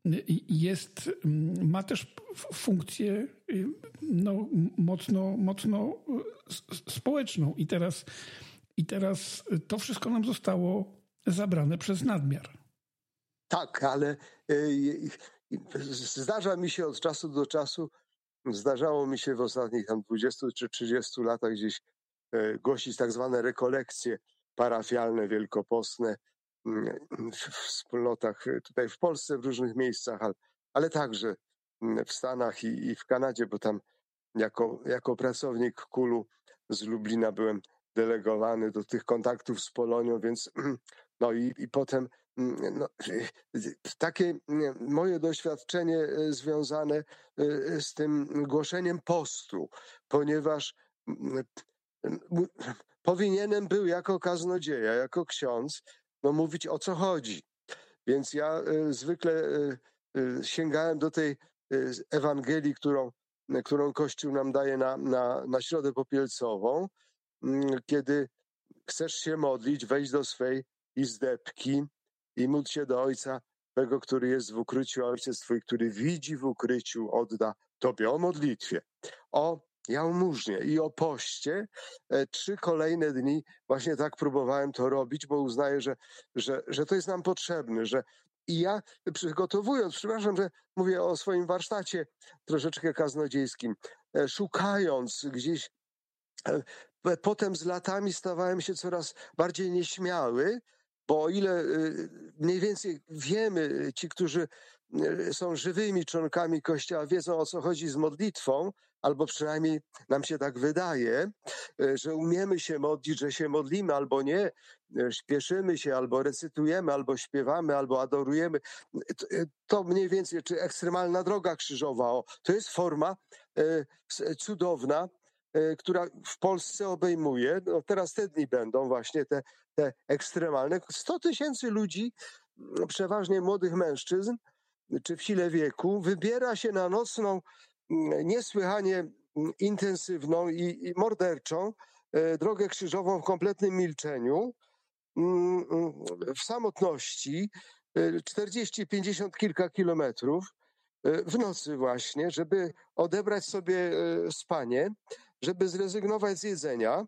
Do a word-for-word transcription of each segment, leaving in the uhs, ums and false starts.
jest, ma też funkcję no, mocno, mocno społeczną. I teraz, I teraz to wszystko nam zostało zabrane przez nadmiar. Tak, ale zdarza mi się od czasu do czasu, zdarzało mi się w ostatnich tam dwudziestu czy trzydziestu latach gdzieś głosić tak zwane rekolekcje parafialne, wielkopostne w wspólnotach tutaj w Polsce, w różnych miejscach, ale także w Stanach i, i w Kanadzie, bo tam jako, jako pracownik kulu z Lublina byłem delegowany do tych kontaktów z Polonią, więc no i, i potem no, takie moje doświadczenie związane z tym głoszeniem postu, ponieważ powinienem był jako kaznodzieja, jako ksiądz, no mówić o co chodzi. Więc ja zwykle sięgałem do tej Ewangelii, którą, którą Kościół nam daje na, na, na Środę Popielcową, kiedy chcesz się modlić, wejdź do swej izdebki i módl się do Ojca Twego, który jest w ukryciu, a Ojciec Twój, który widzi w ukryciu, odda Tobie. O modlitwie, o jałmużnie i o poście. Trzy kolejne dni właśnie tak próbowałem to robić, bo uznaję, że, że, że to jest nam potrzebne, że i ja przygotowując, przepraszam, że mówię o swoim warsztacie troszeczkę kaznodziejskim, szukając gdzieś, potem z latami stawałem się coraz bardziej nieśmiały, bo o ile mniej więcej wiemy, ci, którzy są żywymi członkami Kościoła, wiedzą, o co chodzi z modlitwą, albo przynajmniej nam się tak wydaje, że umiemy się modlić, że się modlimy albo nie, śpieszymy się, albo recytujemy, albo śpiewamy, albo adorujemy. To mniej więcej, czy ekstremalna droga krzyżowa, o, to jest forma cudowna, która w Polsce obejmuje, no teraz te dni będą właśnie te, te ekstremalne, sto tysięcy ludzi, przeważnie młodych mężczyzn, czy w sile wieku, wybiera się na nocną, niesłychanie intensywną i, i morderczą drogę krzyżową w kompletnym milczeniu, w samotności, czterdzieści, pięćdziesiąt kilka kilometrów, w nocy właśnie, żeby odebrać sobie spanie, żeby zrezygnować z jedzenia,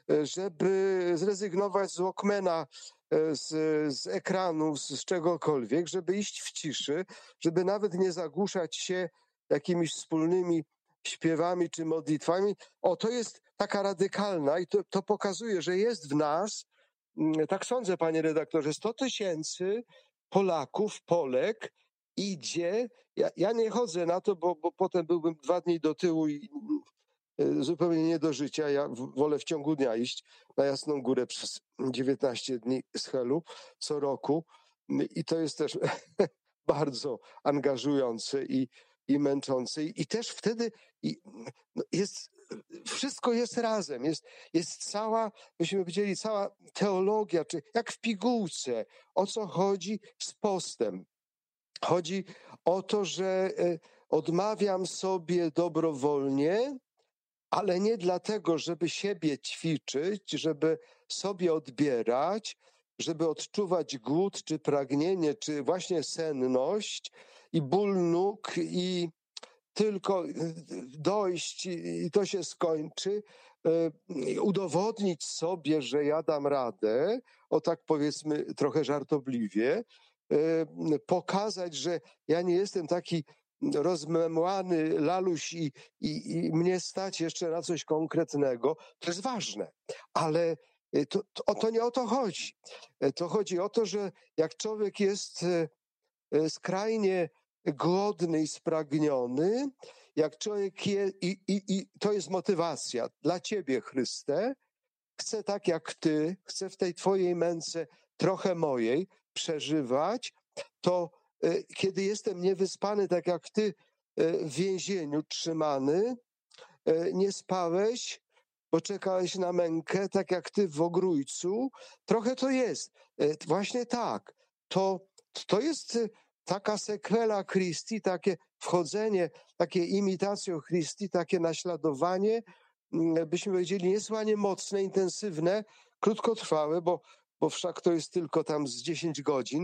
żeby zrezygnować z Walkmana, z, z ekranu, z, z czegokolwiek, żeby iść w ciszy, żeby nawet nie zagłuszać się jakimiś wspólnymi śpiewami czy modlitwami. O, to jest taka radykalna i to, to pokazuje, że jest w nas, tak sądzę, panie redaktorze, sto tysięcy Polaków, Polek idzie, ja, ja nie chodzę na to, bo, bo potem byłbym dwa dni do tyłu i zupełnie nie do życia. Ja wolę w ciągu dnia iść na Jasną Górę przez dziewiętnaście dni z Helu co roku i to jest też bardzo angażujące i, i męczące i też wtedy i, no jest, wszystko jest razem, jest, jest cała, byśmy powiedzieli, cała teologia, czy jak w pigułce, o co chodzi z postem. Chodzi o to, że odmawiam sobie dobrowolnie, ale nie dlatego, żeby siebie ćwiczyć, żeby sobie odbierać, żeby odczuwać głód, czy pragnienie, czy właśnie senność i ból nóg i tylko dojść i to się skończy, udowodnić sobie, że ja dam radę, o tak powiedzmy trochę żartobliwie, pokazać, że ja nie jestem taki rozmemłany laluś i, i, i mnie stać jeszcze na coś konkretnego, to jest ważne, ale to, to, to nie o to chodzi. To chodzi o to, że jak człowiek jest skrajnie głodny i spragniony, jak człowiek jest, i, i, i to jest motywacja dla ciebie, Chryste, chcę tak jak ty, chcę w tej twojej męce trochę mojej przeżywać, to kiedy jestem niewyspany, tak jak ty w więzieniu trzymany, nie spałeś, bo czekałeś na mękę, tak jak ty w ogrójcu, trochę to jest. Właśnie tak. To, to jest taka sequela Christi, takie wchodzenie, takie imitacją Christi, takie naśladowanie, byśmy powiedzieli, niesłychanie mocne, intensywne, krótkotrwałe, bo, bo wszak to jest tylko tam z dziesięć godzin,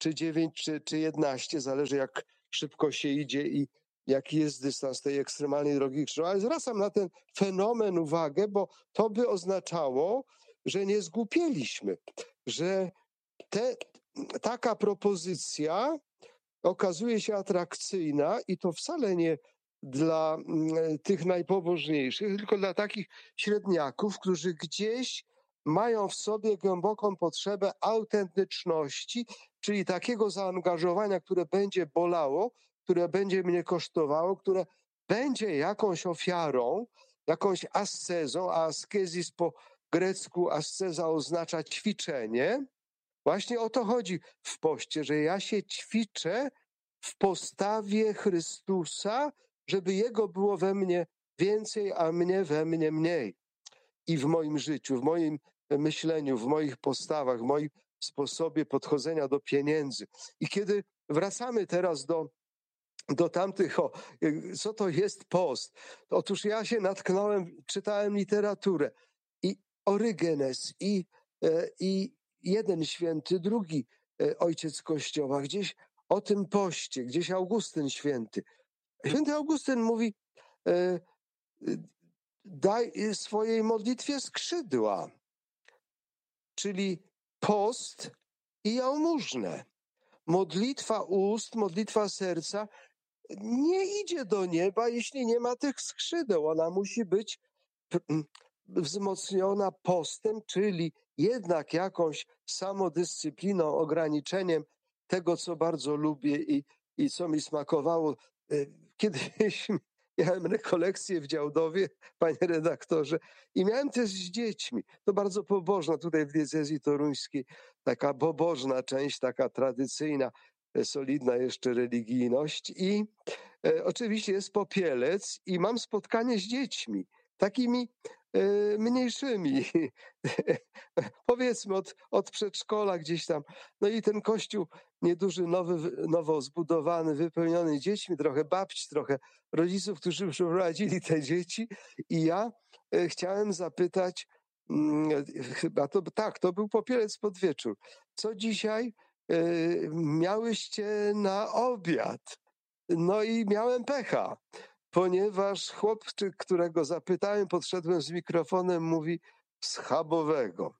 czy dziewięć, czy, czy jedenaście, zależy jak szybko się idzie i jaki jest dystans tej ekstremalnej drogi krzyżowej. Ale zwracam na ten fenomen uwagę, bo to by oznaczało, że nie zgłupieliśmy, że te, taka propozycja okazuje się atrakcyjna i to wcale nie dla mm, tych najpobożniejszych, tylko dla takich średniaków, którzy gdzieś mają w sobie głęboką potrzebę autentyczności, czyli takiego zaangażowania, które będzie bolało, które będzie mnie kosztowało, które będzie jakąś ofiarą, jakąś ascezą, a askezis po grecku asceza oznacza ćwiczenie. Właśnie o to chodzi w poście, że ja się ćwiczę w postawie Chrystusa, żeby Jego było we mnie więcej, a mnie we mnie mniej. I w moim życiu, w moim myśleniu, w moich postawach, w moim sposobie podchodzenia do pieniędzy. I kiedy wracamy teraz do, do tamtych, o, co to jest post? Otóż ja się natknąłem, czytałem literaturę i Orygenes, i, i jeden święty, drugi ojciec Kościoła, gdzieś o tym poście, gdzieś Augustyn święty. Święty Augustyn mówi, daj swojej modlitwie skrzydła, czyli post i jałmużnę. Modlitwa ust, modlitwa serca nie idzie do nieba, jeśli nie ma tych skrzydeł. Ona musi być wzmocniona postem, czyli jednak jakąś samodyscypliną, ograniczeniem tego, co bardzo lubię i, i co mi smakowało. Kiedyś miałem rekolekcję w Działdowie, panie redaktorze, i miałem też z dziećmi. To bardzo pobożna tutaj w diecezji toruńskiej, taka pobożna część, taka tradycyjna, solidna jeszcze religijność. I e, oczywiście jest popielec i mam spotkanie z dziećmi, takimi e, mniejszymi, powiedzmy od, od przedszkola gdzieś tam. No i ten kościół nieduży, nowy, nowo zbudowany, wypełniony dziećmi, trochę babci, trochę rodziców, którzy przyprowadzili te dzieci. I ja e, chciałem zapytać, mm, chyba to tak, to był popielec pod wieczór. Co dzisiaj e, miałyście na obiad? No i miałem pecha, ponieważ chłopczyk, którego zapytałem, podszedłem z mikrofonem, mówi schabowego.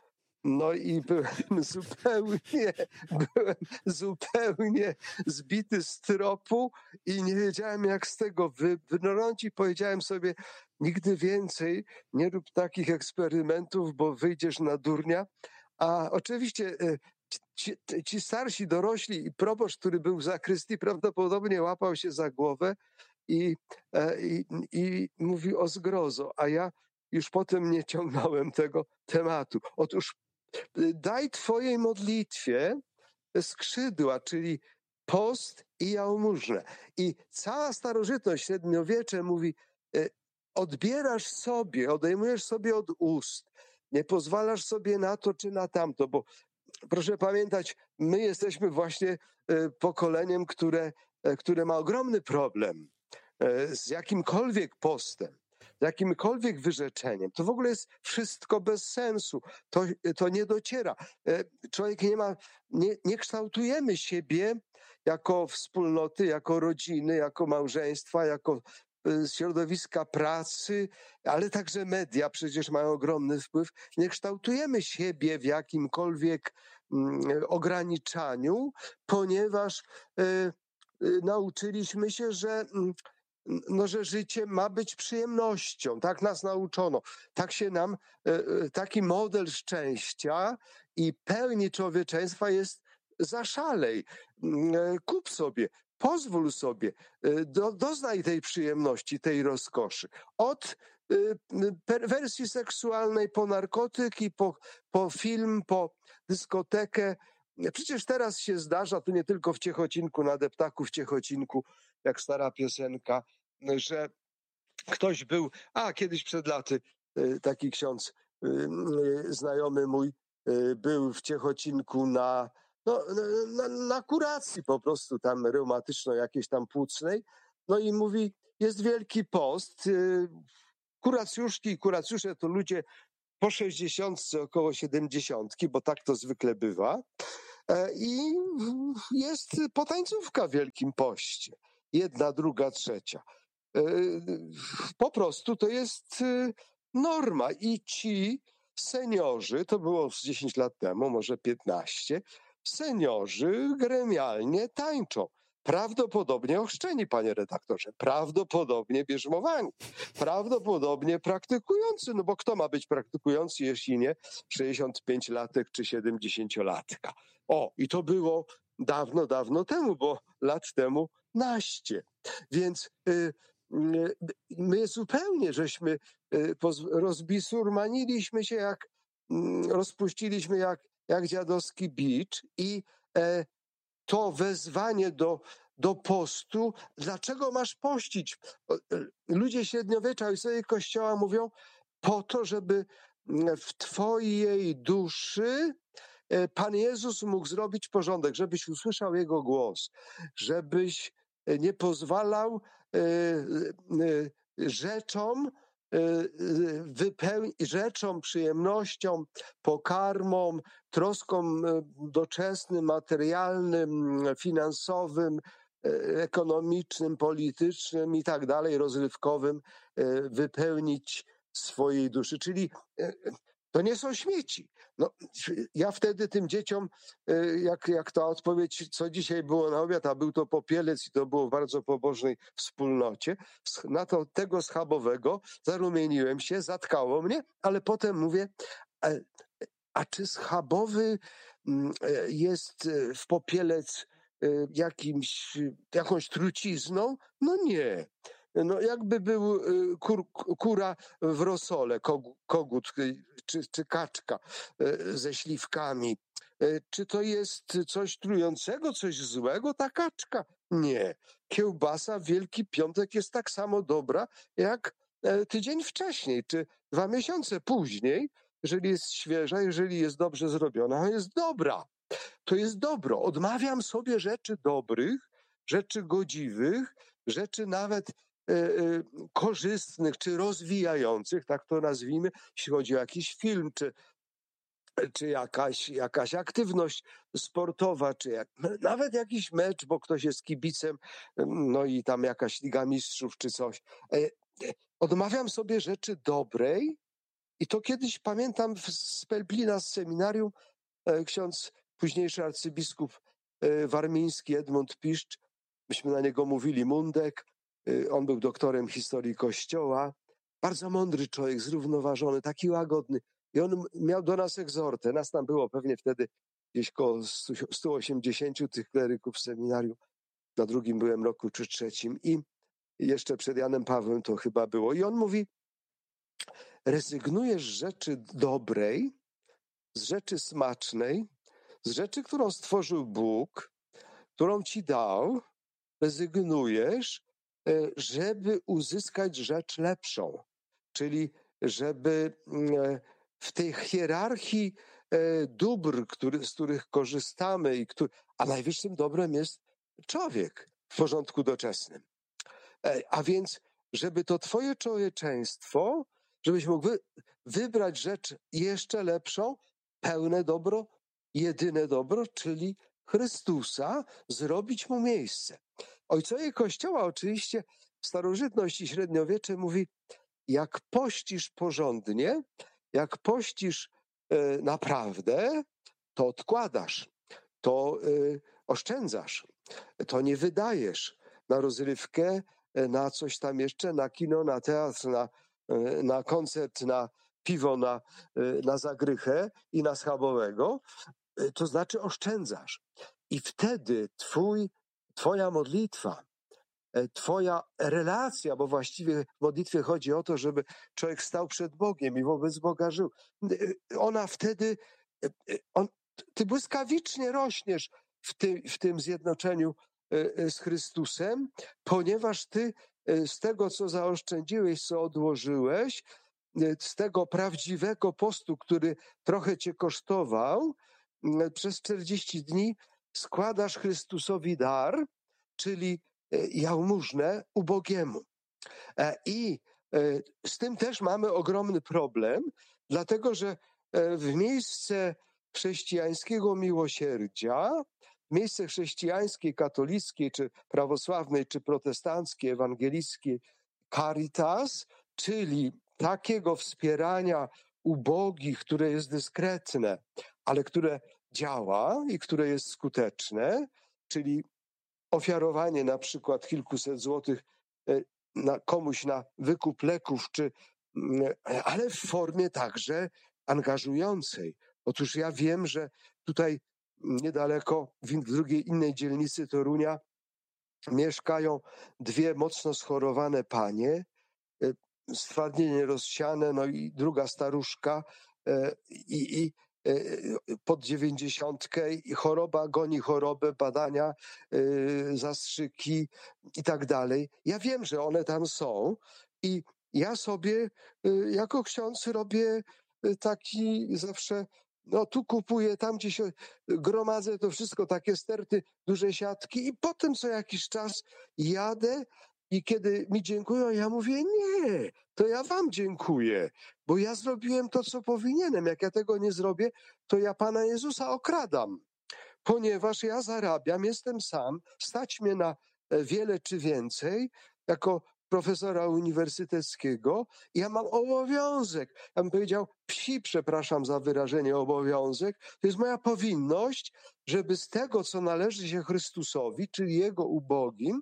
No i byłem zupełnie, byłem zupełnie zbity z tropu i nie wiedziałem, jak z tego wybrnąć i powiedziałem sobie, nigdy więcej nie rób takich eksperymentów, bo wyjdziesz na durnia. A oczywiście ci, ci starsi, dorośli i proboszcz, który był w zakrystii, prawdopodobnie łapał się za głowę i, i, i mówi o zgrozo, a ja już potem nie ciągnąłem tego tematu. Otóż daj twojej modlitwie skrzydła, czyli post i jałmużnę. I cała starożytność, średniowiecze mówi, odbierasz sobie, odejmujesz sobie od ust, nie pozwalasz sobie na to czy na tamto, bo proszę pamiętać, my jesteśmy właśnie pokoleniem, które, które ma ogromny problem z jakimkolwiek postem, z jakimkolwiek wyrzeczeniem. To w ogóle jest wszystko bez sensu. To, to nie dociera. Człowiek nie ma, nie, nie kształtujemy siebie jako wspólnoty, jako rodziny, jako małżeństwa, jako środowiska pracy, ale także media przecież mają ogromny wpływ. Nie kształtujemy siebie w jakimkolwiek mm, ograniczaniu, ponieważ y, y, nauczyliśmy się, że, y, no, że życie ma być przyjemnością. Tak nas nauczono. Tak się nam, y, taki model szczęścia i pełni człowieczeństwa jest zaszalej. Kup sobie. Pozwól sobie, do, doznaj tej przyjemności, tej rozkoszy. Od y, perwersji seksualnej po narkotyki, po, po film, po dyskotekę. Przecież teraz się zdarza, tu nie tylko w Ciechocinku, na deptaku w Ciechocinku, jak stara piosenka, że ktoś był, a kiedyś przed laty y, taki ksiądz, y, y, znajomy mój, był w Ciechocinku na No, na, na kuracji po prostu tam reumatycznej, jakiejś tam płucnej. No i mówi, jest Wielki Post. Kuracjuszki i kuracjusze to ludzie po sześćdziesiątce, około siedemdziesiątki, bo tak to zwykle bywa. I jest potańcówka w Wielkim Poście. Jedna, druga, trzecia. Po prostu to jest norma. I ci seniorzy, to było z dziesięć lat temu, może piętnaście, seniorzy gremialnie tańczą. Prawdopodobnie ochrzczeni, panie redaktorze, prawdopodobnie bierzmowani, prawdopodobnie praktykujący, no bo kto ma być praktykujący, jeśli nie sześćdziesięciopięciolatek czy siedemdziesięciolatka. O, i to było dawno, dawno temu, bo lat temu naście. Więc y, y, my zupełnie żeśmy y, rozbisurmaniliśmy się, jak y, rozpuściliśmy jak, jak dziadowski bicz i e, to wezwanie do, do postu, dlaczego masz pościć? Ludzie średniowiecza i sobie Kościoła mówią, po to, żeby w twojej duszy Pan Jezus mógł zrobić porządek, żebyś usłyszał Jego głos, żebyś nie pozwalał rzeczom, wypełnić rzeczom, przyjemnościom, pokarmom, troskom doczesnym, materialnym, finansowym, ekonomicznym, politycznym i tak dalej, rozrywkowym, wypełnić swojej duszy. Czyli to nie są śmieci. No, ja wtedy tym dzieciom, jak, jak ta odpowiedź, co dzisiaj było na obiad, a był to popielec i to było w bardzo pobożnej wspólnocie, na to tego schabowego zarumieniłem się, zatkało mnie, ale potem mówię, a, a czy schabowy jest w popielec jakimś, jakąś trucizną? No nie. No jakby był kur, kura w rosole, kogut czy, czy kaczka ze śliwkami. Czy to jest coś trującego, coś złego, ta kaczka? Nie. Kiełbasa w Wielki Piątek jest tak samo dobra, jak tydzień wcześniej, czy dwa miesiące później, jeżeli jest świeża, jeżeli jest dobrze zrobiona, jest dobra. To jest dobro. Odmawiam sobie rzeczy dobrych, rzeczy godziwych, rzeczy nawet e, e, korzystnych czy rozwijających, tak to nazwijmy, jeśli chodzi o jakiś film, czy, czy jakaś, jakaś aktywność sportowa, czy jak, nawet jakiś mecz, bo ktoś jest kibicem, no i tam jakaś Liga Mistrzów czy coś. E, e, odmawiam sobie rzeczy dobrej i to kiedyś pamiętam z Pelplina, z seminarium, e, ksiądz późniejszy arcybiskup warmiński Edmund Piszcz, myśmy na niego mówili Mundek, on był doktorem historii Kościoła, bardzo mądry człowiek, zrównoważony, taki łagodny. I on miał do nas egzortę, nas tam było pewnie wtedy gdzieś koło stu osiemdziesięciu tych kleryków w seminarium, na drugim byłem roku czy trzecim i jeszcze przed Janem Pawłem to chyba było. I on mówi, rezygnujesz z rzeczy dobrej, z rzeczy smacznej, z rzeczy, którą stworzył Bóg, którą ci dał, rezygnujesz, żeby uzyskać rzecz lepszą. Czyli żeby w tej hierarchii dóbr, który, z których korzystamy, i który, a najwyższym dobrem jest człowiek w porządku doczesnym. A więc, żeby to twoje człowieczeństwo, żebyś mógł wy, wybrać rzecz jeszcze lepszą, pełne dobro, jedyne dobro, czyli Chrystusa, zrobić mu miejsce. Ojcowie Kościoła oczywiście starożytność i średniowiecze mówi, jak pościsz porządnie, jak pościsz e, naprawdę, to odkładasz, to e, oszczędzasz, to nie wydajesz na rozrywkę, na coś tam jeszcze, na kino, na teatr, na, e, na koncert, na piwo, na, e, na zagrychę i na schabowego, e, to znaczy oszczędzasz. I wtedy twój, twoja modlitwa, twoja relacja, bo właściwie w modlitwie chodzi o to, żeby człowiek stał przed Bogiem i wobec Boga żył. Ona wtedy, on, ty błyskawicznie rośniesz w tym, w tym zjednoczeniu z Chrystusem, ponieważ ty z tego, co zaoszczędziłeś, co odłożyłeś, z tego prawdziwego postu, który trochę cię kosztował, przez czterdzieści dni składasz Chrystusowi dar, czyli jałmużnę ubogiemu. I z tym też mamy ogromny problem, dlatego że w miejsce chrześcijańskiego miłosierdzia, miejsce chrześcijańskiej, katolickiej, czy prawosławnej, czy protestanckiej, ewangelickiej caritas, czyli takiego wspierania ubogich, które jest dyskretne, ale które działa i które jest skuteczne, czyli ofiarowanie na przykład kilkuset złotych na komuś na wykup leków, czy, ale w formie także angażującej. Otóż ja wiem, że tutaj niedaleko, w drugiej innej dzielnicy Torunia mieszkają dwie mocno schorowane panie, stwardnienie rozsiane, no i druga staruszka i, i pod dziewięćdziesiątkę i choroba goni chorobę, badania, zastrzyki i tak dalej. Ja wiem, że one tam są i ja sobie jako ksiądz robię taki zawsze, no tu kupuję, tam gdzie się gromadzę, to wszystko takie sterty, duże siatki i potem co jakiś czas jadę i kiedy mi dziękują, ja mówię, nie, to ja wam dziękuję, bo ja zrobiłem to, co powinienem. Jak ja tego nie zrobię, to ja Pana Jezusa okradam, ponieważ ja zarabiam, jestem sam, stać mnie na wiele czy więcej, jako profesora uniwersyteckiego, ja mam obowiązek, ja bym powiedział psi, przepraszam za wyrażenie, obowiązek, to jest moja powinność, żeby z tego, co należy się Chrystusowi, czyli Jego ubogim,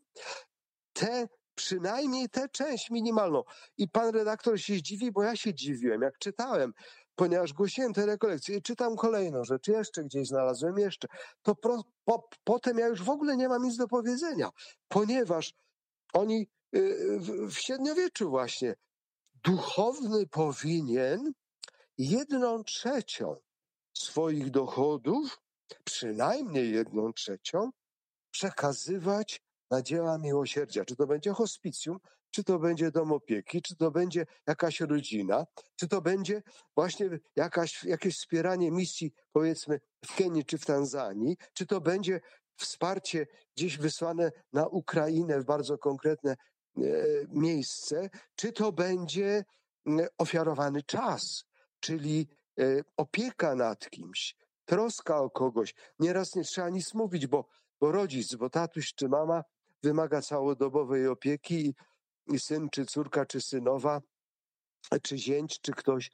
tę, przynajmniej tę część minimalną. I pan redaktor się zdziwi, bo ja się dziwiłem, jak czytałem, ponieważ głosiłem te rekolekcje i czytam kolejną rzecz, jeszcze gdzieś znalazłem jeszcze, to pro, po, potem ja już w ogóle nie mam nic do powiedzenia, ponieważ oni yy, w, w średniowieczu właśnie duchowny powinien jedną trzecią swoich dochodów, przynajmniej jedną trzecią, przekazywać na dzieła miłosierdzia. Czy to będzie hospicjum, czy to będzie dom opieki, czy to będzie jakaś rodzina, czy to będzie właśnie jakaś, jakieś wspieranie misji, powiedzmy, w Kenii czy w Tanzanii, czy to będzie wsparcie gdzieś wysłane na Ukrainę w bardzo konkretne e, miejsce, czy to będzie e, ofiarowany czas, czyli e, opieka nad kimś, troska o kogoś. Nieraz nie trzeba nic mówić, bo Bo rodzic, bo tatuś czy mama wymaga całodobowej opieki i, i syn, czy córka, czy synowa, czy zięć, czy ktoś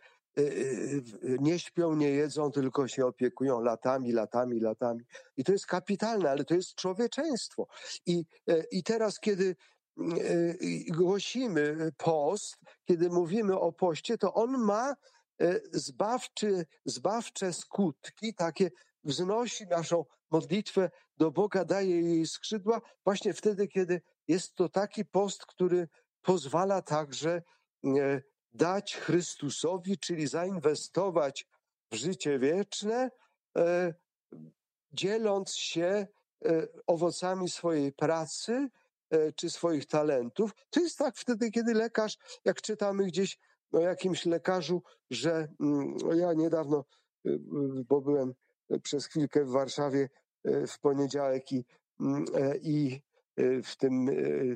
yy, nie śpią, nie jedzą, tylko się opiekują latami, latami, latami. I to jest kapitalne, ale to jest człowieczeństwo. I, yy, i teraz, kiedy yy, głosimy post, kiedy mówimy o poście, to on ma yy, zbawczy, zbawcze skutki, takie wznosi naszą modlitwę do Boga, daje jej skrzydła właśnie wtedy, kiedy jest to taki post, który pozwala także e, dać Chrystusowi, czyli zainwestować w życie wieczne, e, dzieląc się e, owocami swojej pracy e, czy swoich talentów. To jest tak wtedy, kiedy lekarz, jak czytamy gdzieś o jakimś lekarzu, że mm, ja niedawno, y, y, bo byłem przez chwilkę w Warszawie w poniedziałek i, i w tym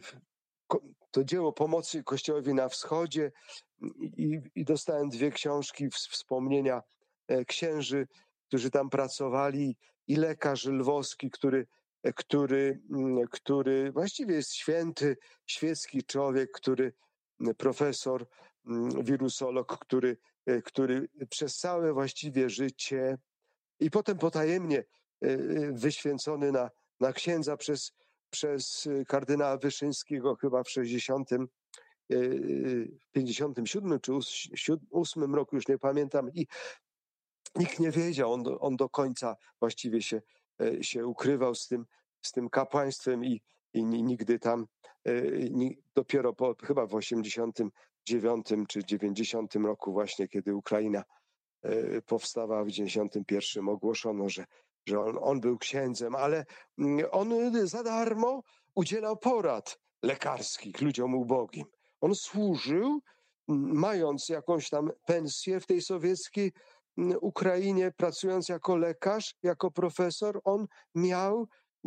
to dzieło pomocy Kościołowi na Wschodzie i, i dostałem dwie książki, wspomnienia księży, którzy tam pracowali i lekarz lwowski, który, który, który właściwie jest święty, świecki człowiek, który profesor, wirusolog, który, który przez całe właściwie życie i potem potajemnie wyświęcony na, na księdza przez, przez kardynała Wyszyńskiego chyba w sześćdziesiątym, pięćdziesiątym siódmym czy ósmym roku, już nie pamiętam, i nikt nie wiedział, on do, on do końca właściwie się, się ukrywał z tym, z tym kapłaństwem i, i nigdy tam, dopiero po, chyba w osiemdziesiątym dziewiątym czy dziewięćdziesiątym roku właśnie, kiedy Ukraina powstała w dziewięćdziesiątym pierwszym, ogłoszono, że, że on, on był księdzem, ale on za darmo udzielał porad lekarskich ludziom ubogim. On służył, mając jakąś tam pensję w tej sowieckiej Ukrainie, pracując jako lekarz, jako profesor, on miał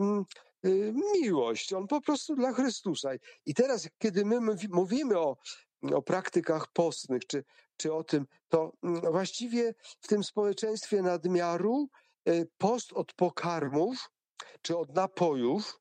miłość, on po prostu dla Chrystusa. I teraz, kiedy my mówimy o, o praktykach postnych, czy czy o tym, to właściwie w tym społeczeństwie nadmiaru post od pokarmów czy od napojów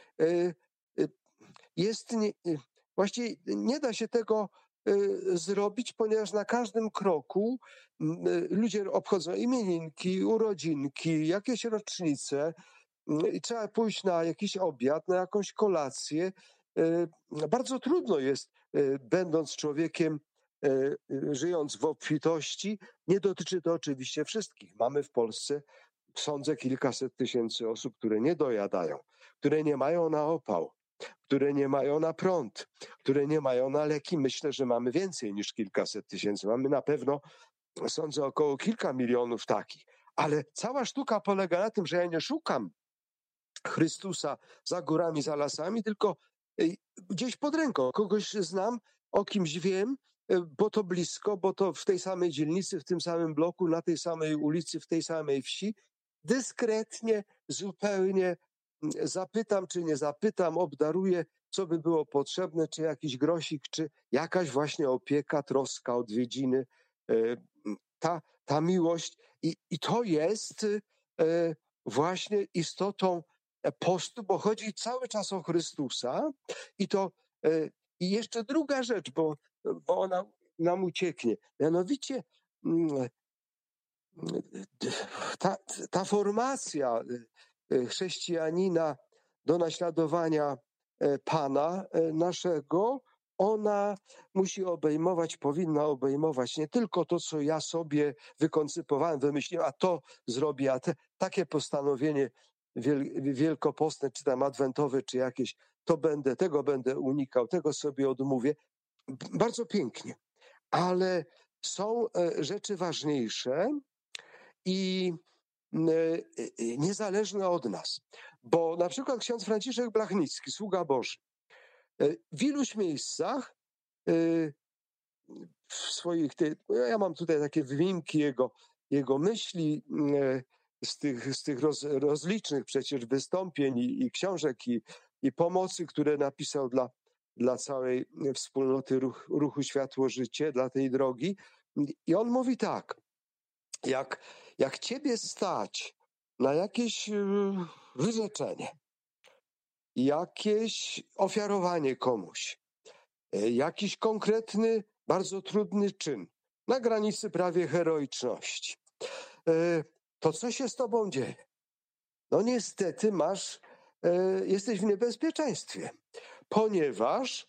jest, nie, właściwie nie da się tego zrobić, ponieważ na każdym kroku ludzie obchodzą imieninki, urodzinki, jakieś rocznice i trzeba pójść na jakiś obiad, na jakąś kolację. Bardzo trudno jest, będąc człowiekiem, żyjąc w obfitości. Nie dotyczy to oczywiście wszystkich. Mamy w Polsce, sądzę, kilkaset tysięcy osób, które nie dojadają, które nie mają na opał, które nie mają na prąd, które nie mają na leki. Myślę, że mamy więcej niż kilkaset tysięcy. Mamy na pewno, sądzę, około kilka milionów takich. Ale cała sztuka polega na tym, że ja nie szukam Chrystusa za górami, za lasami, tylko gdzieś pod ręką. Kogoś znam, o kimś wiem, bo to blisko, bo to w tej samej dzielnicy, w tym samym bloku, na tej samej ulicy, w tej samej wsi. Dyskretnie, zupełnie zapytam, czy nie zapytam, obdaruję, co by było potrzebne, czy jakiś grosik, czy jakaś właśnie opieka, troska, odwiedziny, ta, ta miłość. I, i to jest właśnie istotą postu, bo chodzi cały czas o Chrystusa. I to i jeszcze druga rzecz, bo, bo ona nam ucieknie. Mianowicie ta, ta formacja chrześcijanina do naśladowania Pana naszego, ona musi obejmować, powinna obejmować nie tylko to, co ja sobie wykoncypowałem, wymyśliłem, a to zrobię, a te, takie postanowienie wiel, wielkopostne, czy tam adwentowe, czy jakieś, to będę, tego będę unikał, tego sobie odmówię. Bardzo pięknie, ale są rzeczy ważniejsze i niezależne od nas. Bo na przykład ksiądz Franciszek Blachnicki, sługa Boży, w iluś miejscach w swoich, ja mam tutaj takie wyimki jego, jego myśli z tych, z tych roz, rozlicznych przecież wystąpień i, i książek i, i pomocy, które napisał dla, dla całej wspólnoty ruch, ruchu Światło Życie, dla tej drogi. I on mówi tak, jak, jak ciebie stać na jakieś wyrzeczenie, jakieś ofiarowanie komuś, jakiś konkretny, bardzo trudny czyn, na granicy prawie heroiczności, to co się z tobą dzieje? No niestety masz, jesteś w niebezpieczeństwie, ponieważ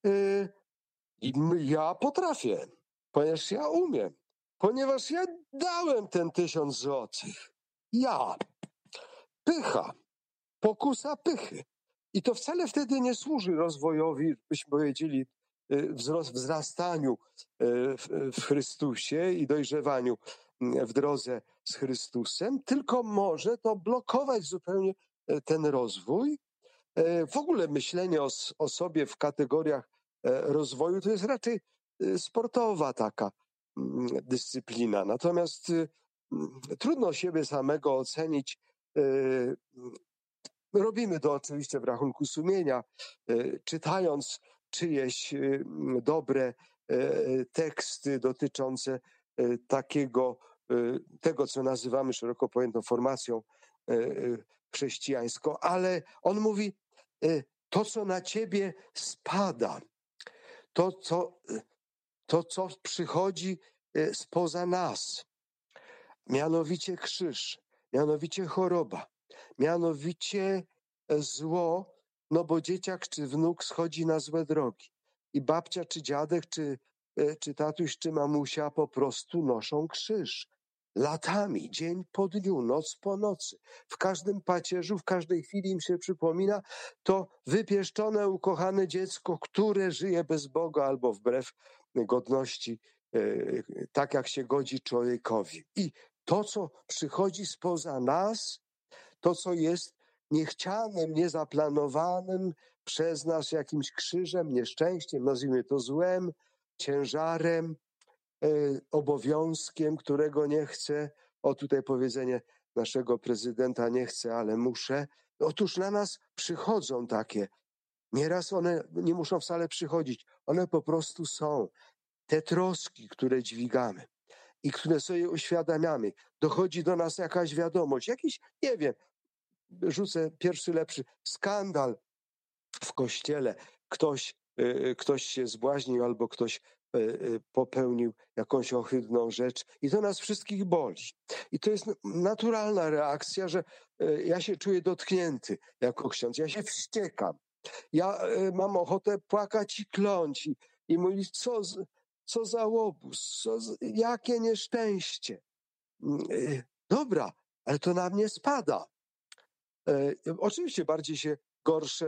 ja potrafię, ponieważ ja umiem, ponieważ ja dałem ten tysiąc złotych. Ja. Pycha. Pokusa pychy. I to wcale wtedy nie służy rozwojowi, byśmy powiedzieli, wzrost, wzrastaniu w Chrystusie i dojrzewaniu w drodze z Chrystusem, tylko może to blokować zupełnie ten rozwój. W ogóle myślenie o, o sobie w kategoriach rozwoju to jest raczej sportowa taka dyscyplina. Natomiast trudno siebie samego ocenić. Robimy to oczywiście w rachunku sumienia, czytając czyjeś dobre teksty dotyczące takiego, tego, co nazywamy szeroko pojętą formacją chrześcijańską, ale on mówi, to, co na ciebie spada, to, co, to, co przychodzi spoza nas, mianowicie krzyż, mianowicie choroba, mianowicie zło, no bo dzieciak czy wnuk schodzi na złe drogi i babcia czy dziadek, czy, czy tatuś, czy mamusia po prostu noszą krzyż. Latami, dzień po dniu, noc po nocy. W każdym pacierzu, w każdej chwili im się przypomina to wypieszczone, ukochane dziecko, które żyje bez Boga albo wbrew godności, tak jak się godzi człowiekowi. I to, co przychodzi spoza nas, to, co jest niechcianym, niezaplanowanym przez nas jakimś krzyżem, nieszczęściem, nazwijmy to złem, ciężarem, obowiązkiem, którego nie chcę. O, tutaj powiedzenie naszego prezydenta: nie chcę, ale muszę. Otóż na nas przychodzą takie. Nieraz one nie muszą wcale przychodzić. One po prostu są. te troski, które dźwigamy i które sobie uświadamiamy, dochodzi do nas jakaś wiadomość, jakiś, nie wiem, rzucę pierwszy lepszy, skandal w kościele, ktoś, y, ktoś się zbłaźnił albo ktoś y, y, popełnił jakąś ohydną rzecz i to nas wszystkich boli. I to jest naturalna reakcja, że y, ja się czuję dotknięty jako ksiądz, ja się wściekam. Ja y, mam ochotę płakać i kląć i, i mówić, co, z, co za łobuz, co z, jakie nieszczęście. Y, dobra, ale to na mnie spada. Y, oczywiście bardziej się gorsze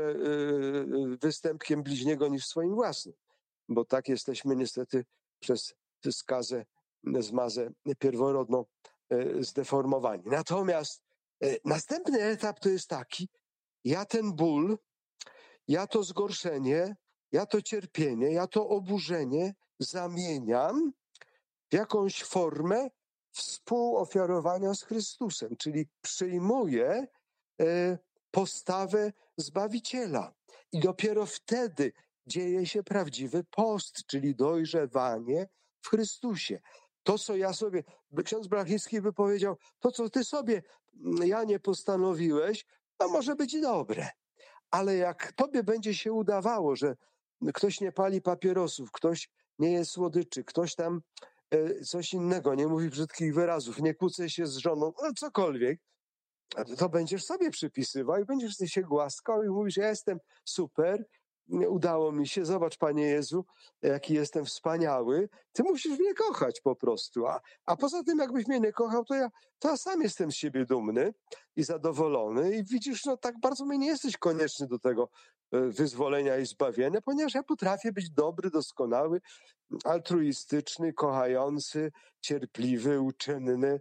y, występkiem bliźniego niż swoim własnym, bo tak jesteśmy niestety przez skazę, zmazę pierworodną y, zdeformowani. Natomiast y, następny etap to jest taki, ja ten ból, ja to zgorszenie, ja to cierpienie, ja to oburzenie zamieniam w jakąś formę współofiarowania z Chrystusem, czyli przyjmuję y, postawę Zbawiciela. I dopiero wtedy dzieje się prawdziwy post, czyli dojrzewanie w Chrystusie. To, co ja sobie, ksiądz Blachnicki by powiedział, to, co ty sobie, Janie, postanowiłeś, to może być dobre. Ale jak tobie będzie się udawało, że ktoś nie pali papierosów, ktoś nie je słodyczy, ktoś tam coś innego, nie mówi brzydkich wyrazów, nie kłóci się z żoną, no cokolwiek, to będziesz sobie przypisywał i będziesz się głaskał i mówisz, ja jestem super, udało mi się, zobacz, Panie Jezu, jaki jestem wspaniały, ty musisz mnie kochać po prostu, a, a poza tym jakbyś mnie nie kochał, to ja, to ja sam jestem z siebie dumny i zadowolony i widzisz, no tak bardzo mnie nie jesteś konieczny do tego wyzwolenia i zbawienia, ponieważ ja potrafię być dobry, doskonały, altruistyczny, kochający, cierpliwy, uczynny,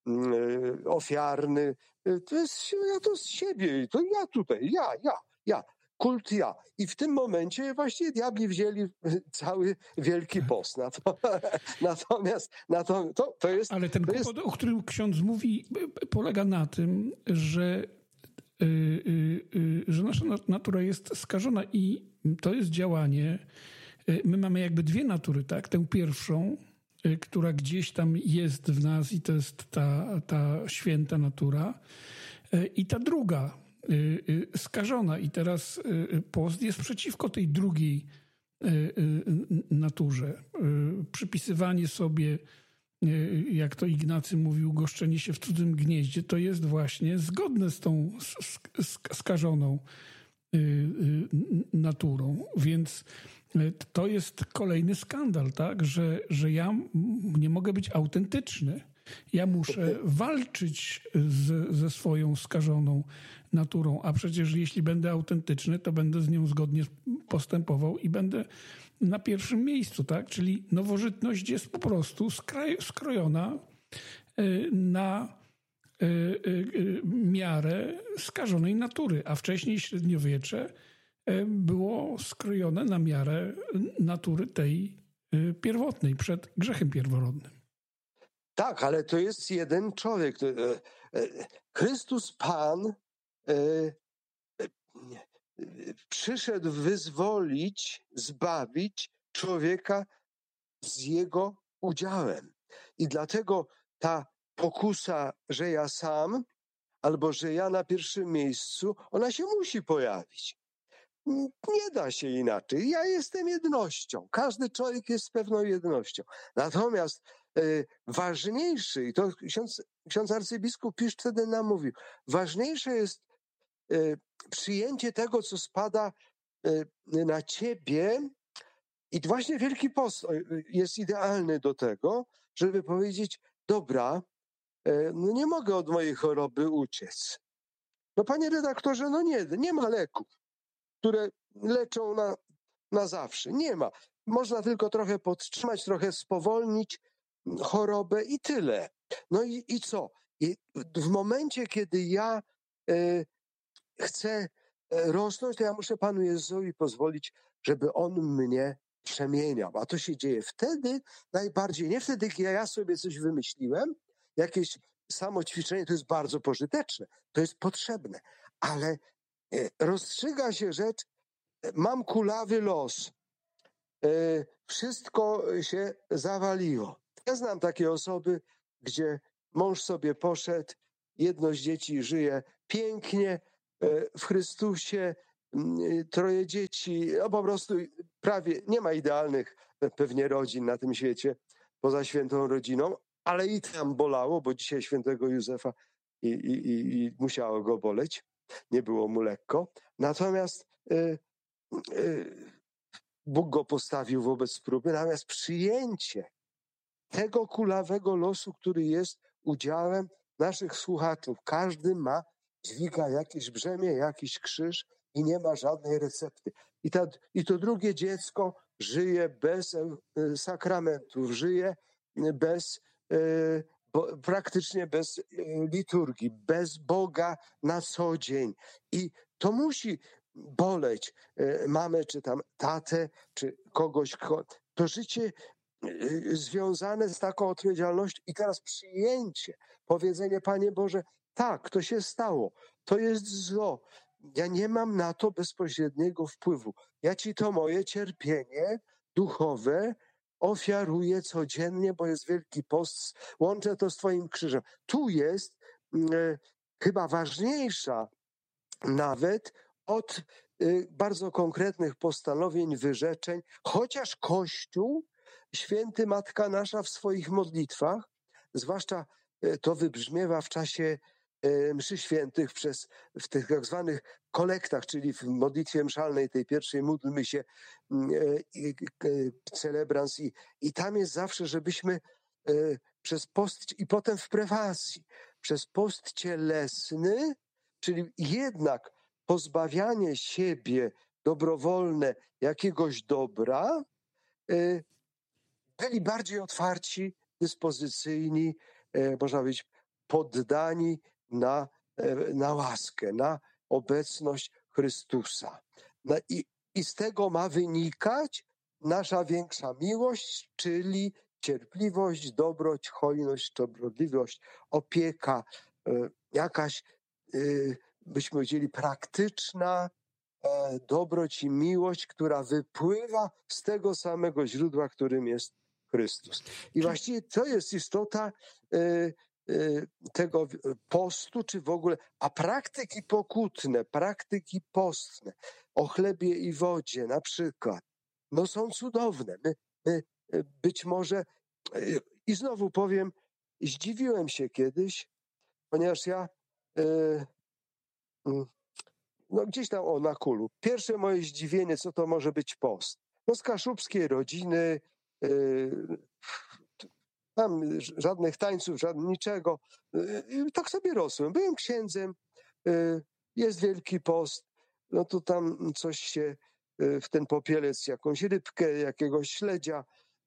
ofiarny. To jest, ja to z siebie, to ja tutaj, ja, ja, ja, kult ja. I w tym momencie właśnie diabli wzięli cały Wielki Post. Natomiast, natomiast to, to jest... Ale ten to kłopot, jest... o którym ksiądz mówi, polega na tym, że, yy, yy, że nasza natura jest skażona i to jest działanie. My mamy jakby dwie natury, tak? Tę pierwszą, która gdzieś tam jest w nas i to jest ta, ta święta natura, i ta druga, skażona. I teraz post jest przeciwko tej drugiej naturze. Przypisywanie sobie, jak to Ignacy mówił, goszczenie się w cudzym gnieździe, to jest właśnie zgodne z tą skażoną naturą. Więc to jest kolejny skandal, tak? Że, że ja nie mogę być autentyczny. Ja muszę walczyć z, ze swoją skażoną naturą, a przecież jeśli będę autentyczny, to będę z nią zgodnie postępował i będę na pierwszym miejscu, tak? Czyli nowożytność jest po prostu skraj, skrojona na miarę skażonej natury, a wcześniej średniowiecze było skrojone na miarę natury tej pierwotnej, przed grzechem pierworodnym. Tak, ale to jest jeden człowiek. Chrystus Pan przyszedł wyzwolić, zbawić człowieka z jego udziałem. I dlatego ta pokusa, że ja sam, albo że ja na pierwszym miejscu, ona się musi pojawić. Nie da się inaczej. Ja jestem jednością. Każdy człowiek jest pewną jednością. Natomiast y, ważniejszy, i to ksiądz, ksiądz arcybiskup Pisz wtedy nam mówił, ważniejsze jest y, przyjęcie tego, co spada y, na ciebie. I właśnie Wielki Post jest idealny do tego, żeby powiedzieć, dobra, y, no nie mogę od mojej choroby uciec. No panie redaktorze, no nie, nie ma leków, które leczą na, na zawsze. Nie ma. Można tylko trochę podtrzymać, trochę spowolnić chorobę i tyle. No i, i co? I w momencie, kiedy ja y, chcę rosnąć, to ja muszę Panu Jezusowi pozwolić, żeby On mnie przemieniał. A to się dzieje wtedy najbardziej, nie wtedy, kiedy ja sobie coś wymyśliłem, jakieś samo ćwiczenie to jest bardzo pożyteczne, to jest potrzebne, ale rozstrzyga się rzecz, mam kulawy los, wszystko się zawaliło. Ja znam takie osoby, gdzie mąż sobie poszedł, jedno z dzieci żyje pięknie w Chrystusie, troje dzieci, no po prostu prawie nie ma idealnych pewnie rodzin na tym świecie, poza świętą rodziną, ale i tam bolało, bo dzisiaj świętego Józefa i, i, i, i musiało go boleć, nie było mu lekko. Natomiast y, y, Bóg go postawił wobec próby, natomiast przyjęcie tego kulawego losu, który jest udziałem naszych słuchaczów. Każdy ma, dźwiga jakieś brzemię, jakiś krzyż i nie ma żadnej recepty. I, ta, i to drugie dziecko żyje bez e, sakramentów, żyje bez, e, bo, praktycznie bez e, liturgii, bez Boga na co dzień. I to musi boleć e, mamę, czy tam tatę, czy kogoś, kto, to życie związane z taką odpowiedzialnością i teraz przyjęcie, powiedzenie, Panie Boże, tak, to się stało, to jest zło, ja nie mam na to bezpośredniego wpływu, ja Ci to moje cierpienie duchowe ofiaruję codziennie, bo jest Wielki Post, łączę to z Twoim krzyżem. Tu jest e, chyba ważniejsza nawet od e, bardzo konkretnych postanowień, wyrzeczeń, chociaż Kościół Święty Matka Nasza w swoich modlitwach, zwłaszcza to wybrzmiewa w czasie mszy świętych przez, w tych tak zwanych kolektach, czyli w modlitwie mszalnej tej pierwszej módlmy się celebrans i, i tam jest zawsze, żebyśmy przez post i potem w prefacji, przez post cielesny, czyli jednak pozbawianie siebie dobrowolne jakiegoś dobra, byli bardziej otwarci, dyspozycyjni, e, można powiedzieć, poddani na, e, na łaskę, na obecność Chrystusa. No i, I z tego ma wynikać nasza większa miłość, czyli cierpliwość, dobroć, hojność, dobrotliwość, opieka, e, jakaś, e, byśmy powiedzieli, praktyczna e, dobroć i miłość, która wypływa z tego samego źródła, którym jest Chrystus. I właściwie to jest istota y, y, tego postu, czy w ogóle, a praktyki pokutne, praktyki postne, o chlebie i wodzie na przykład, no są cudowne. My, my być może, y, i znowu powiem, zdziwiłem się kiedyś, ponieważ ja y, y, no gdzieś tam, o, na Kulu, pierwsze moje zdziwienie, co to może być post. No z kaszubskiej rodziny, Yy, tam żadnych tańców, żadnego niczego. Yy, tak sobie rosłem. Byłem księdzem, yy, jest Wielki Post, no to tam coś się yy, w ten popielec, jakąś rybkę, jakiegoś śledzia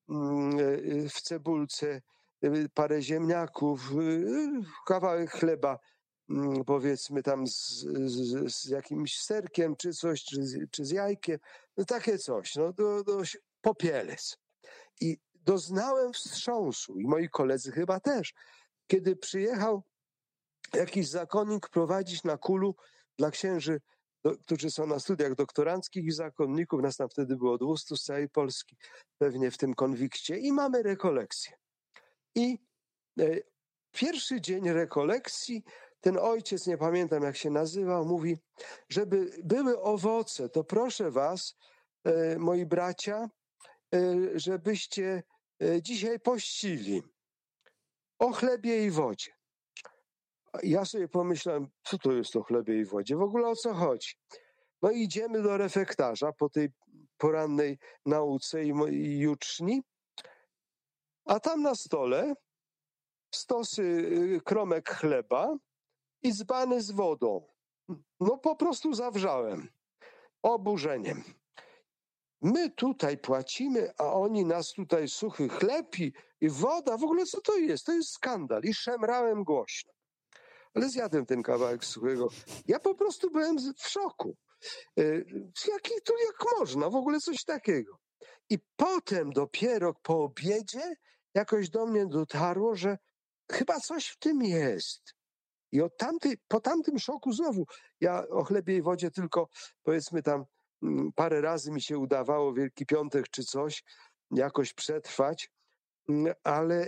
yy, w cebulce, yy, parę ziemniaków, yy, kawałek chleba, yy, powiedzmy tam z, z, z jakimś serkiem czy coś, czy z, czy z jajkiem. No takie coś, no to, to popielec. I doznałem wstrząsu, i moi koledzy chyba też, kiedy przyjechał jakiś zakonnik prowadzić na Kulu dla księży, do, którzy są na studiach doktoranckich i zakonników, nas tam wtedy było dwieście z całej Polski, pewnie w tym konwikcie, i mamy rekolekcję. I e, pierwszy dzień rekolekcji, ten ojciec, nie pamiętam jak się nazywał, mówi, żeby były owoce, to proszę was, e, moi bracia, żebyście dzisiaj pościli o chlebie i wodzie. Ja sobie pomyślałem, co to jest o chlebie i wodzie? W ogóle o co chodzi? No i idziemy do refektarza po tej porannej nauce i, i juczni, a tam na stole stosy kromek chleba i dzbany z wodą. No po prostu zawrzałem oburzeniem. My tutaj płacimy, a oni nas tutaj suchy chleb i, i woda. W ogóle co to jest? To jest skandal. I szemrałem głośno. Ale zjadłem ten kawałek suchego. Ja po prostu byłem w szoku. Jaki to, jak można? W ogóle coś takiego. I potem dopiero po obiedzie jakoś do mnie dotarło, że chyba coś w tym jest. I od tamtej, po tamtym szoku znowu, ja o chlebie i wodzie tylko, powiedzmy tam, parę razy mi się udawało Wielki Piątek czy coś jakoś przetrwać, ale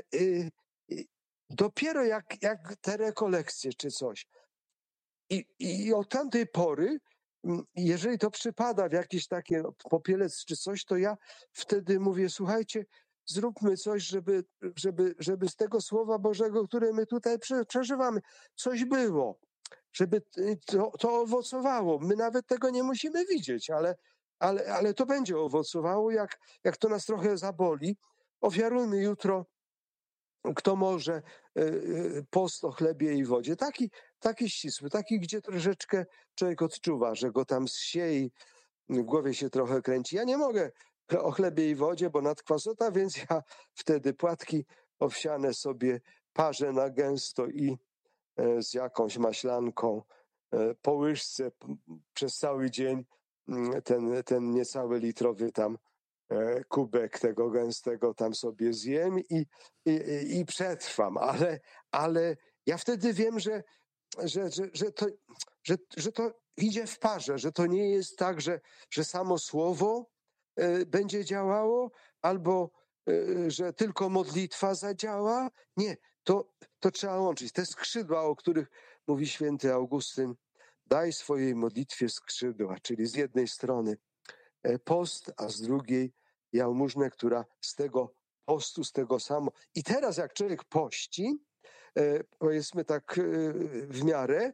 dopiero jak, jak te rekolekcje czy coś. I, I od tamtej pory, jeżeli to przypada w jakieś takie popielec czy coś, to ja wtedy mówię, słuchajcie, zróbmy coś, żeby, żeby, żeby z tego Słowa Bożego, które my tutaj przeżywamy, coś było, żeby to, to owocowało. My nawet tego nie musimy widzieć, ale, ale, ale to będzie owocowało, jak, jak to nas trochę zaboli. Ofiarujmy jutro, kto może, post o chlebie i wodzie. Taki, taki ścisły, taki, gdzie troszeczkę człowiek odczuwa, że go tam zsiei, w głowie się trochę kręci. Ja nie mogę o chlebie i wodzie, bo nadkwasota, więc ja wtedy płatki owsiane sobie parzę na gęsto i z jakąś maślanką po łyżce przez cały dzień ten, ten niecały litrowy tam kubek tego gęstego tam sobie zjem i, i, i przetrwam, ale, ale ja wtedy wiem, że, że, że, że, to, że, że to idzie w parze, że to nie jest tak, że, że samo słowo będzie działało albo że tylko modlitwa zadziała. Nie, to, to trzeba łączyć. Te skrzydła, o których mówi święty Augustyn, daj swojej modlitwie skrzydła, czyli z jednej strony post, a z drugiej jałmużnę, która z tego postu, z tego samo. I teraz jak człowiek pości, powiedzmy tak w miarę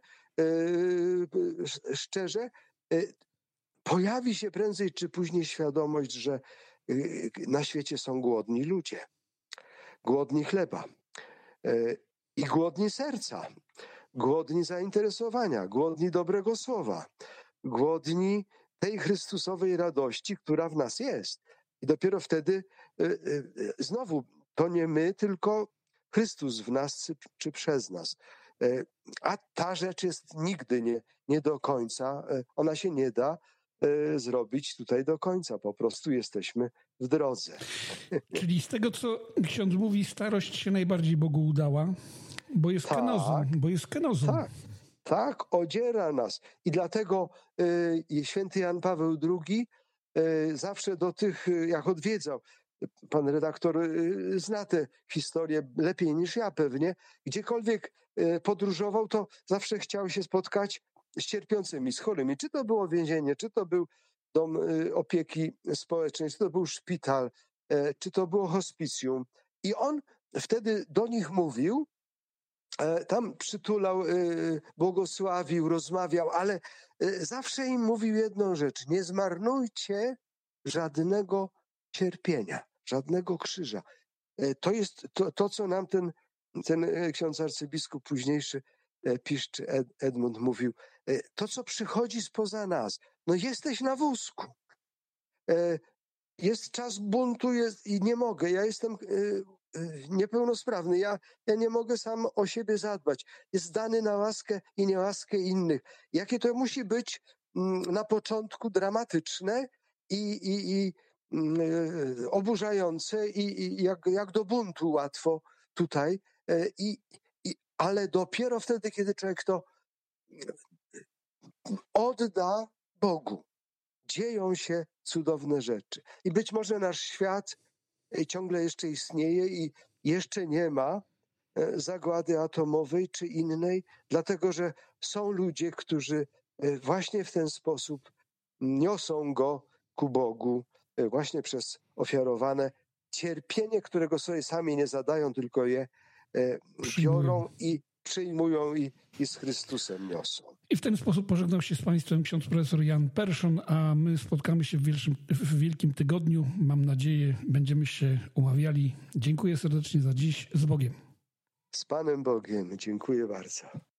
szczerze, pojawi się prędzej czy później świadomość, że na świecie są głodni ludzie, głodni chleba i głodni serca, głodni zainteresowania, głodni dobrego słowa, głodni tej Chrystusowej radości, która w nas jest. I dopiero wtedy znowu to nie my, tylko Chrystus w nas czy, czy przez nas. A ta rzecz jest nigdy nie, nie do końca, ona się nie da zrobić tutaj do końca. Po prostu jesteśmy w drodze. Czyli z tego, co ksiądz mówi, starość się najbardziej Bogu udała, bo jest tak, kenozą, bo jest kenozą. Tak, tak, odziera nas. I dlatego y, święty Jan Paweł drugi y, zawsze do tych, y, jak odwiedzał, pan redaktor y, zna tę historię lepiej niż ja pewnie, gdziekolwiek y, podróżował, to zawsze chciał się spotkać z cierpiącymi, z chorymi. Czy to było więzienie, czy to był dom y, opieki społecznej, czy to był szpital, y, czy to było hospicjum. I on wtedy do nich mówił, tam przytulał, błogosławił, rozmawiał, ale zawsze im mówił jedną rzecz. Nie zmarnujcie żadnego cierpienia, żadnego krzyża. To jest to, to co nam ten, ten ksiądz arcybiskup późniejszy, piszczy Ed, Edmund mówił. To, co przychodzi spoza nas. No jesteś na wózku. Jest czas buntu jest, i nie mogę. Ja jestem niepełnosprawny. Ja, ja nie mogę sam o siebie zadbać. Jest dany na łaskę i niełaskę innych. Jakie to musi być na początku dramatyczne i, i, i y, oburzające i, i jak, jak do buntu łatwo tutaj. I, i, ale dopiero wtedy, kiedy człowiek to odda Bogu, dzieją się cudowne rzeczy. I być może nasz świat ciągle jeszcze istnieje i jeszcze nie ma zagłady atomowej czy innej, dlatego że są ludzie, którzy właśnie w ten sposób niosą go ku Bogu, właśnie przez ofiarowane cierpienie, którego sobie sami nie zadają, tylko je biorą i przyjmują i, i z Chrystusem niosą. I w ten sposób pożegnał się z Państwem ksiądz profesor Jan Perszon, a my spotkamy się w, wielszym, w Wielkim Tygodniu. Mam nadzieję, będziemy się umawiali. Dziękuję serdecznie za dziś. Z Bogiem. Z Panem Bogiem. Dziękuję bardzo.